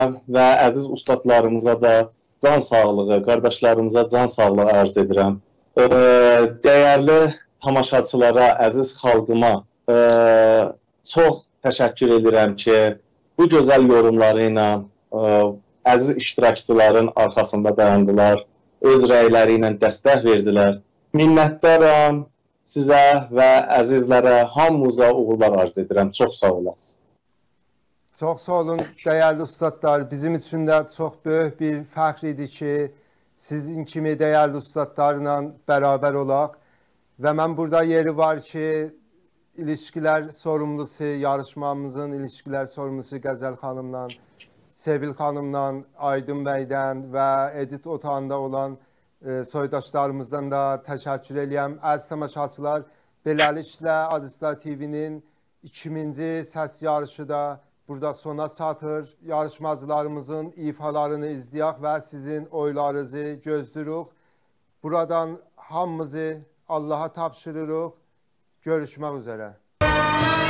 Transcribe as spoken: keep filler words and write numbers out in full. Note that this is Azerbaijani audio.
və əziz ustadlarımıza da can sağlığı, qardaşlarımıza can sağlığı arz edirəm. E, dəyərli tamaşaçılara, əziz xalqıma e, çox təşəkkür edirəm ki, bu gözəl yorumları ilə e, əziz iştirakçıların arxasında dayandılar, öz rəyləri ilə dəstək verdilər. Minnətdaram sizə və əzizlərə, hamımıza uğurlar arz edirəm. Çox sağ olasınız. Çox sağ olun, dəyərli ustadlar. Bizim üçün də çox böyük bir fəxr idi ki, sizin kimi dəyərli ustadlarla bərabər olaq. Və mən burada yeri var ki, ilişkilər sorumlusu, yarışmamızın ilişkilər sorumlusu Qəzəl xanımla, Sevil xanımla, Aydın bəydən və edit otağında olan e, soydaşlarımızdan da təşəkkür edirəm. Əziz tamaşaçılar, beləliklə Azizlar T V-nin ikinci səs yarışı da burada sona çatır. Yarışmacılarımızın ifalarını izləyək və sizin oylarınızı gözləyirik. Buradan hamımızı Allaha tapşırırıq. Görüşmək üzrə.